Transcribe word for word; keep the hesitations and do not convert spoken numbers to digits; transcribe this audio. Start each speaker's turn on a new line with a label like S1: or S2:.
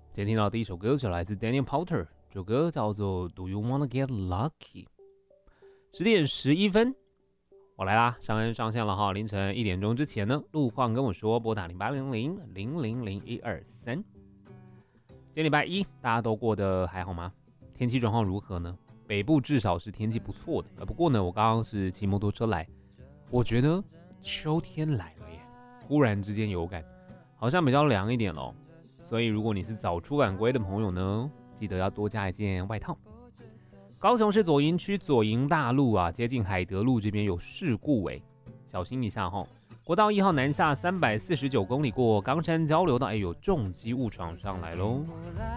S1: 今天听到第一首歌就来自 Daniel Powter， 这首歌叫做 Do You Wanna Get Lucky。十点十一分，我来啦，上恩上线了哈。凌晨一点钟之前呢，路况跟我说拨打零八零零零零零一二三。今天礼拜一，大家都过得还好吗？天气状况如何呢？北部至少是天气不错的，不过呢，我刚刚是骑摩托车来，我觉得秋天来了耶，忽然之间有感，好像比较凉一点咯。所以如果你是早出晚归的朋友呢，记得要多加一件外套。高雄市左营区左营大路啊，接近海德路这边有事故哎，小心一下哈。国道一号南下三百四十九公里过冈山交流道，哎有重机误闯上来喽。